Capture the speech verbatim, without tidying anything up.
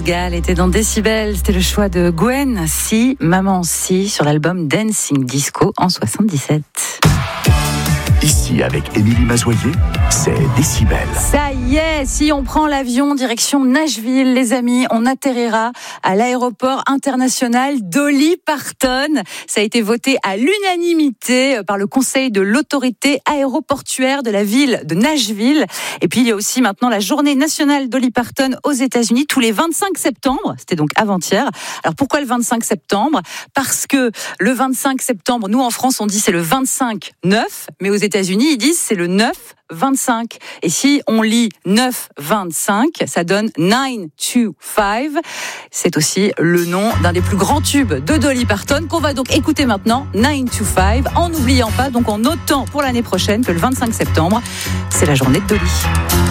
Senegal était dans Décibel. C'était le choix de Gwen Si, Maman Si, sur l'album Dancing Disco en soixante-dix-sept. Ici, avec Émilie Mazoyer, c'est Décibel. Ça y est, si on prend l'avion direction Nashville, les amis, on atterrira à l'aéroport international Dolly Parton. Ça a été voté à l'unanimité par le conseil de l'autorité aéroportuaire de la ville de Nashville. Et puis, il y a aussi maintenant la journée nationale Dolly Parton aux États-Unis tous les vingt-cinq septembre. C'était donc avant-hier. Alors, pourquoi le vingt-cinq septembre ? Parce que le vingt-cinq septembre, nous en France, on dit c'est le vingt-cinq neuf, mais aux États-Unis, ils disent c'est le neuf vingt-cinq. Et si on lit neuf vingt-cinq, ça donne neuf vingt-cinq. C'est aussi le nom d'un des plus grands tubes de Dolly Parton qu'on va donc écouter maintenant, neuf vingt-cinq, en n'oubliant pas, donc en notant pour l'année prochaine que le vingt-cinq septembre, c'est la journée de Dolly.